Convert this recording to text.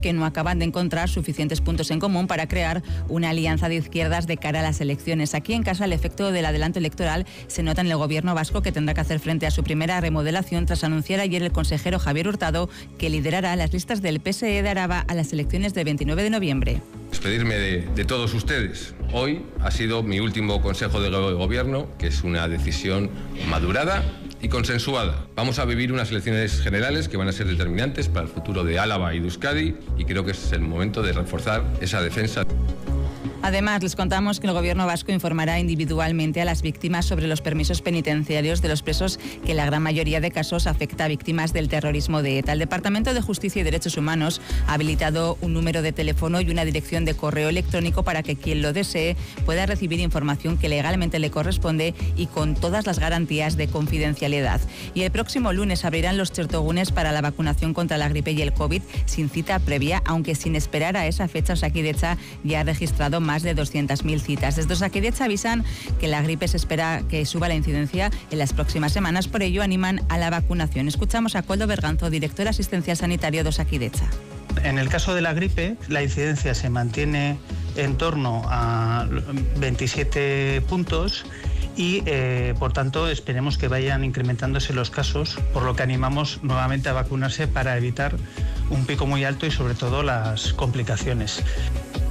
que no acaban de encontrar suficientes puntos en común para crear una alianza de izquierdas de cara a las elecciones. Aquí en casa el efecto del adelanto electoral se nota en el gobierno vasco, que tendrá que hacer frente a su primera remodelación tras anunciar ayer el consejero Javier Hurtado que liderará las listas del PSE de Araba a las elecciones del 29 de noviembre. Despedirme de todos ustedes. Hoy ha sido mi último consejo de gobierno, que es una decisión madurada y consensuada. Vamos a vivir unas elecciones generales que van a ser determinantes para el futuro de Álava y de Euskadi, y creo que es el momento de reforzar esa defensa. Además, les contamos que el gobierno vasco informará individualmente a las víctimas sobre los permisos penitenciarios de los presos, que en la gran mayoría de casos afecta a víctimas del terrorismo de ETA. El Departamento de Justicia y Derechos Humanos ha habilitado un número de teléfono y una dirección de correo electrónico para que quien lo desee pueda recibir información que legalmente le corresponde y con todas las garantías de confidencialidad. Y el próximo lunes abrirán los chertogunes para la vacunación contra la gripe y el COVID sin cita previa, aunque sin esperar a esa fecha. Osakidetza ya ha registrado más de 200.000 citas. Desde Osakidetza avisan que la gripe se espera que suba la incidencia en las próximas semanas, por ello animan a la vacunación. Escuchamos a Koldo Berganzo, director asistencial sanitario de Osakidetza. En el caso de la gripe, la incidencia se mantiene en torno a 27 puntos y, por tanto, esperemos que vayan incrementándose los casos, por lo que animamos nuevamente a vacunarse para evitar un pico muy alto y, sobre todo, las complicaciones.